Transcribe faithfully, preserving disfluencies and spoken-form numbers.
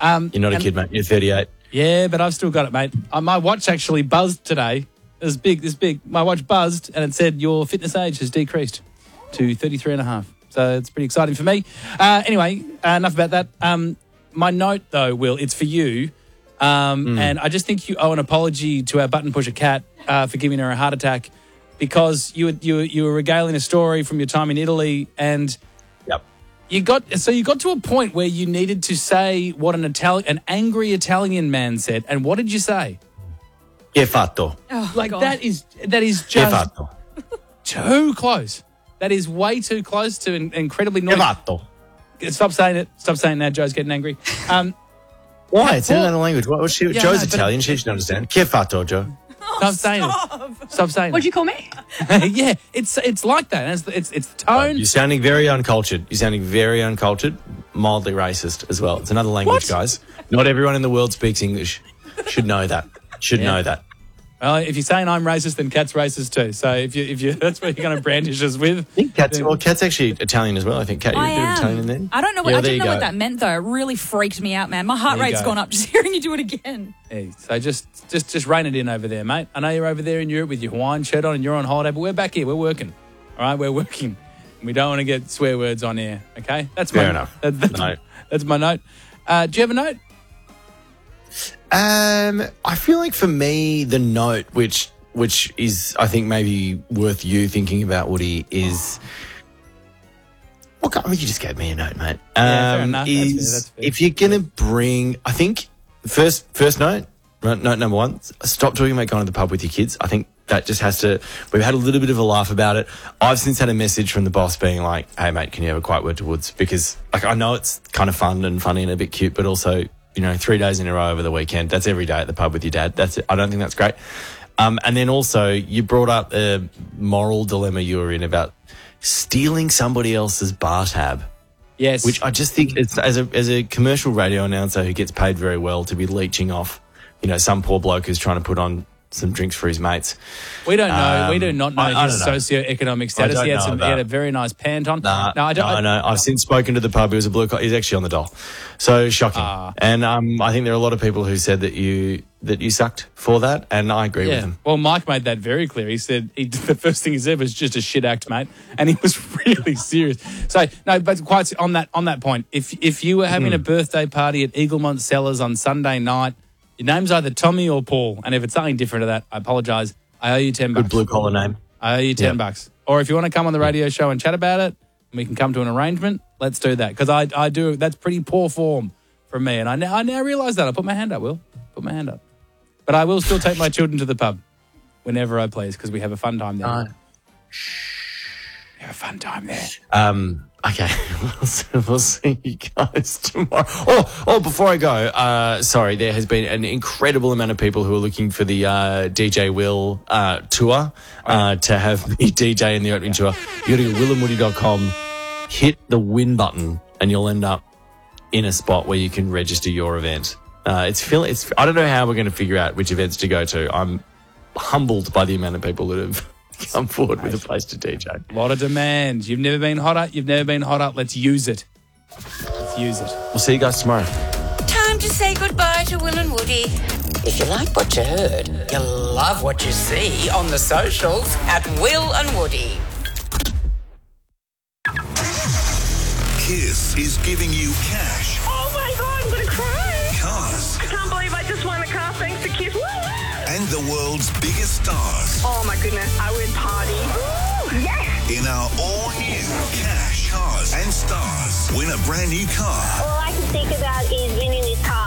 Um, You're not a and- kid, mate. You're thirty-eight. Yeah, but I've still got it, mate. Uh, my watch actually buzzed today. It was big, this big. My watch buzzed and it said your fitness age has decreased to thirty-three and a half. So it's pretty exciting for me. Uh, anyway, uh, enough about that. Um, my note, though, Will, it's for you. Um, Mm. And I just think you owe an apology to our button pusher Kat uh, for giving her a heart attack because you were, you, were, you were regaling a story from your time in Italy and Yep. you got so you got to a point where you needed to say what an Italian, an angry Italian man said. And what did you say? Che fatto. Oh, Like God. that is that is Che just fatto. too close. That is way too close to in- incredibly Che noisy. fatto. Stop saying it. Stop saying that. Joe's getting angry. Um, Why? It's in Well- another language. What, what's she, Yeah, Joe's no, but- Italian. She should understand. Che fatto, Joe. stop saying it. Stop saying What'd it. you call me? yeah, it's it's like that. It's it's, it's the tone. You're sounding very uncultured. You're sounding very uncultured, mildly racist as well. It's another language, What? guys. Not everyone in the world speaks English. Should know that. Should Yeah. know that. Well, if you're saying I'm racist, then Kat's racist too. So if you if you that's what you're going to brandish us with. I think Kat's, then- well, Kat's actually Italian as well. I think Kat, you're I a bit of am. Italian in there. I don't know. What, Yeah, I there didn't you know what go. that meant though. It really freaked me out, man. My heart There you rate's go. gone up just hearing you do it again. Hey, so just just just rein it in over there, mate. I know you're over there in Europe with your Hawaiian shirt on and you're on holiday, but we're back here. We're working. All right, we're working. We don't want to get swear words on here. Okay, that's Fair my, enough. that- that's, No. that's my note. Uh, do you have a note? Um, I feel like for me, the note, which which is I think maybe worth you thinking about, Woody, is. Well, God, you just gave me a note, mate. Yeah, fair Um, enough. That's fair, is that's fair. if you're gonna bring, I think first first note, right, note number one, stop talking about going to the pub with your kids. I think that just has to. We've had a little bit of a laugh about it. I've since had a message from the boss being like, "Hey, mate, can you have a quiet word to Woods?" Because like I know it's kind of fun and funny and a bit cute, but also you know three days in a row over the weekend. That's every day at the pub with your dad. That's it. I don't think that's great. Um, and then also you brought up a moral dilemma you were in about stealing somebody else's bar tab. Yes. Which I just think it's as a as a commercial radio announcer who gets paid very well to be leeching off, you know, some poor bloke who's trying to put on some drinks for his mates. we don't know. we um, do not know I- I his don't know. socioeconomic status. don't He had, know some, he that. had a very nice pant on. Nah, no, I don't. no, I- no. I've since spoken to the pub. He was a blue. Co- he's actually on the dole. So shocking. Ah. And um, I think there are a lot of people who said that you that you sucked for that, and I agree with Yeah. them. Well, Mike made that very clear. He said he, the first thing he said was just a shit act, mate, and he was really serious. So no, but quite on that on that point, if if you were having Hmm. a birthday party at Eaglemont Cellars on Sunday night, your name's either Tommy or Paul, and if it's something different to that, I apologise. I owe you ten bucks. Good blue collar name. I owe you ten Yep. bucks. Or if you want to come on the radio show and chat about it, and we can come to an arrangement. Let's do that because I I do. That's pretty poor form from me, and I now I now realise that. I put my hand up. Will put my hand up. But I will still take my children to the pub whenever I please because we have a fun time there. Uh, we have a fun time there. Um, okay, we'll see, we'll see you guys tomorrow. Oh, oh, before I go, uh, sorry, there has been an incredible amount of people who are looking for the uh, D J Will uh, tour uh, to have me D J in the opening tour. You got to go to will and woody dot com, hit the win button, and you'll end up in a spot where you can register your event. Uh, it's feel it's. I don't know how we're going to figure out which events to go to. I'm humbled by the amount of people that have come forward with a place to D J. A lot of demand. You've never been hotter. You've never been hotter. Let's use it. Let's use it. We'll see you guys tomorrow. Time to say goodbye to Will and Woody. If you like what you heard, you'll love what you see on the socials at Will and Woody. Kiss is giving you cash, Oh my God, I'm gonna cry. cars, I can't believe I just won a car thanks to Kiss. Woo! and the world's biggest stars Oh my goodness, I would party. Woo! Yes! in our all-new Cash, Cars and Stars. Win a brand new car. All I can think about is winning this car.